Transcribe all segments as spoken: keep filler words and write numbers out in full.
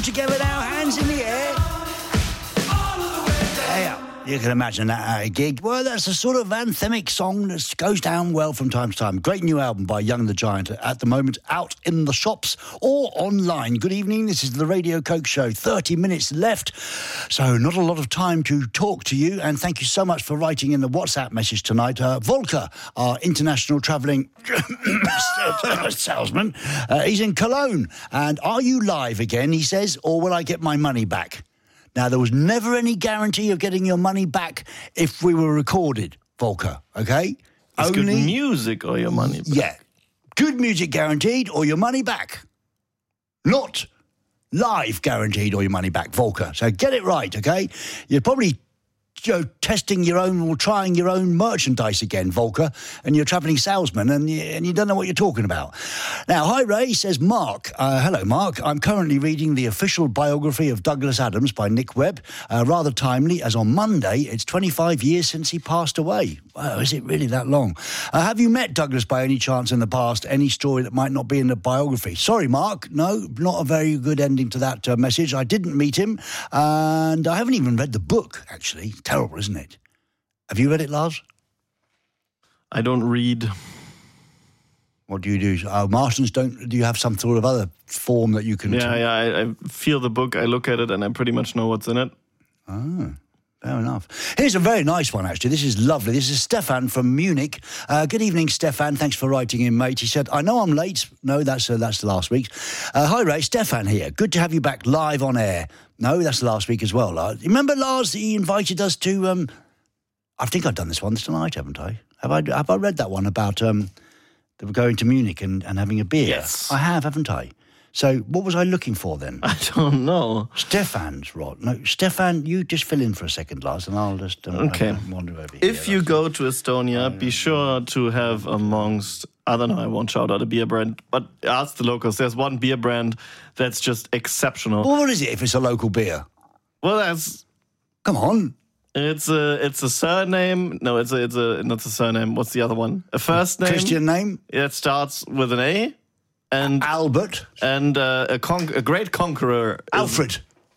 Together now, hands in the air. Yeah, you can imagine that at a gig. Well, that's a sort of anthemic song that goes down well from time to time. Great new album by Young the Giant at the moment, out in the shops or online. Good evening, this is the Radio Coke Show. thirty minutes left, so not a lot of time to talk to you. And thank you so much for writing in the WhatsApp message tonight. Uh, Volker, our international travelling salesman, uh, he's in Cologne. And are you live again, he says, or will I get my money back? Now, there was never any guarantee of getting your money back if we were recorded, Volker, OK? It's Only, good music or your money back. Yeah. Good music guaranteed or your money back. Not live guaranteed or your money back, Volker. So get it right, OK? You're probably... you know, testing your own or trying your own merchandise again, Volker, and you're a travelling salesman and you, and you don't know what you're talking about. Now, hi, Ray, says Mark. Uh, hello, Mark. I'm currently reading the official biography of Douglas Adams by Nick Webb, uh, rather timely, as on Monday, it's twenty-five years since he passed away. Wow, is it really that long? Uh, have you met Douglas by any chance in the past? Any story that might not be in the biography? Sorry, Mark, no, not a very good ending to that uh, message. I didn't meet him, and I haven't even read the book, actually. Terrible, isn't it? Have you read it, Lars? I don't read. What do you do? Oh, Martians don't. Do you have some sort of other form that you can? Yeah, yeah. I, I feel the book. I look at it, and I pretty much know what's in it. Oh. Fair enough. Here's a very nice one, actually. This is lovely. This is Stefan from Munich. Uh, good evening, Stefan. Thanks for writing in, mate. He said, I know I'm late. No, that's uh, that's the last week. Uh, hi, Ray. Stefan here. Good to have you back live on air. No, that's the last week as well. Uh, remember, Lars, that he invited us to... Um, I think I've done this one tonight, haven't I? Have I Have I read that one about um, that we're going to Munich and, and having a beer? Yes. I have, haven't I? So what was I looking for then? I don't know. Stefan's right. No, Stefan, you just fill in for a second, Lars, and I'll just um, okay. wander over here. If you go to Estonia, be sure to have amongst, I don't know, I won't shout out a beer brand, but ask the locals. There's one beer brand that's just exceptional. Well, what is it if it's a local beer? Well, that's... Come on. It's a it's a surname. No, it's a it's a not a surname. What's the other one? A first name. Christian name. It starts with an A. And Albert. And uh, a, con- a great conqueror. Alfred.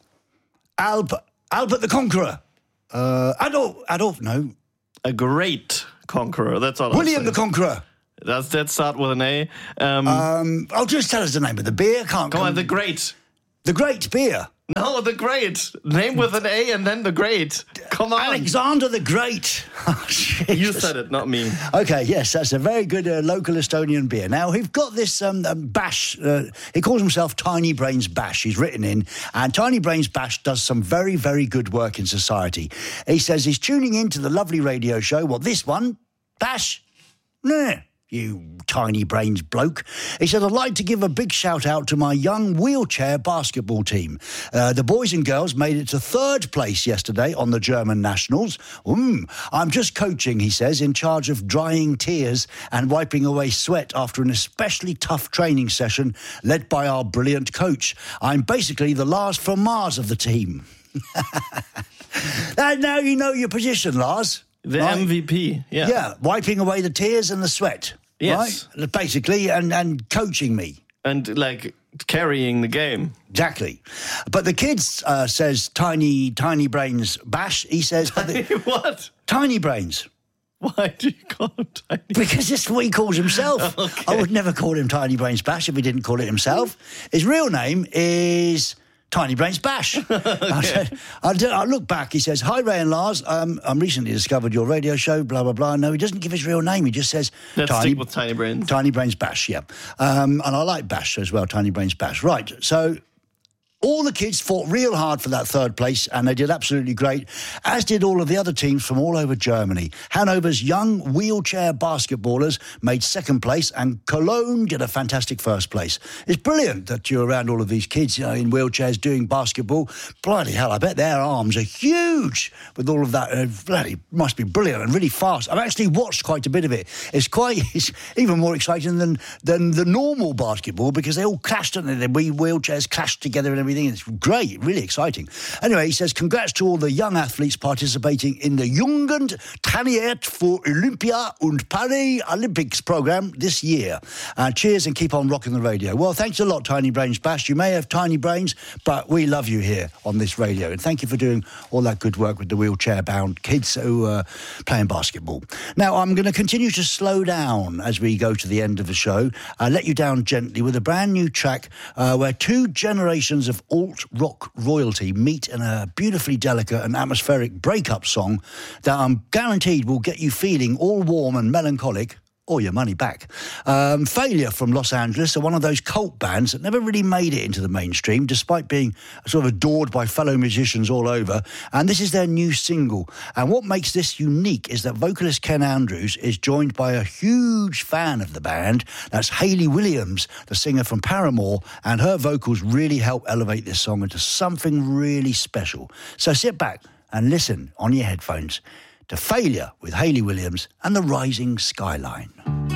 Albert. Albert the Conqueror. Uh, Adolf. Adolf. No. A great conqueror. That's all. William the Conqueror. Does that start with an A? Um, um, I'll just tell us the name of the beer. Can't come on. The Great. The Great beer. No, the Great. Name with an A and then the Great. Come on. Alexander the Great. Oh, you said it, not me. Okay, yes, that's a very good uh, local Estonian beer. Now, we've got this um, um, Bash. Uh, he calls himself Tiny Brains Bash. He's written in. And Tiny Brains Bash does some very, very good work in society. He says he's tuning in to the lovely radio show. Well, this one, Bash? Nah. You tiny brains bloke. He said, I'd like to give a big shout out to my young wheelchair basketball team. Uh, the boys and girls made it to third place yesterday on the German nationals. Mm. I'm just coaching, he says, in charge of drying tears and wiping away sweat after an especially tough training session led by our brilliant coach. I'm basically the Lars from Mars of the team. Now you know your position, Lars. The right? M V P, yeah. Yeah, wiping away the tears and the sweat. Yes. Right? Basically, and, and coaching me. And, like, carrying the game. Exactly. But the kids, uh, says Tiny Tiny Brains Bash, he says... Tiny what? Tiny Brains. Why do you call him Tiny? Because that's what he calls himself. Okay. I would never call him Tiny Brains Bash if he didn't call it himself. His real name is... Tiny Brains Bash. Okay. I said, I, do, I look back, he says, hi, Ray and Lars, um, I recently discovered your radio show, blah, blah, blah. No, he doesn't give his real name. He just says... Let's Tiny, stick with Tiny Brains. Tiny Brains Bash, yeah. Um, and I like Bash as well, Tiny Brains Bash. Right, so... all the kids fought real hard for that third place, and they did absolutely great, as did all of the other teams from all over Germany. Hanover's young wheelchair basketballers made second place, and Cologne did a fantastic first place. It's brilliant that you're around all of these kids, you know, in wheelchairs doing basketball. Bloody hell, I bet their arms are huge with all of that. Uh, bloody must be brilliant and really fast. I've actually watched quite a bit of it. It's quite, it's even more exciting than, than the normal basketball, because they all clashed, and the wheelchairs clashed together and everything. everything. It's great, really exciting. Anyway, he says, congrats to all the young athletes participating in the Jugend Trainiert for Olympia und Paris Olympics program this year. Uh, cheers and keep on rocking the radio. Well, thanks a lot, Tiny Brains Bash. You may have tiny brains, but we love you here on this radio. And thank you for doing all that good work with the wheelchair-bound kids who are playing basketball. Now, I'm going to continue to slow down as we go to the end of the show. I'll let you down gently with a brand new track uh, where two generations of alt-rock royalty meet in a beautifully delicate and atmospheric breakup song that I'm guaranteed will get you feeling all warm and melancholic, or your money back. Um, Failure from Los Angeles are one of those cult bands that never really made it into the mainstream, despite being sort of adored by fellow musicians all over. And this is their new single. And what makes this unique is that vocalist Ken Andrews is joined by a huge fan of the band. That's Hayley Williams, the singer from Paramore, and her vocals really help elevate this song into something really special. So sit back and listen on your headphones to Failure with Hayley Williams and the Rising Skyline.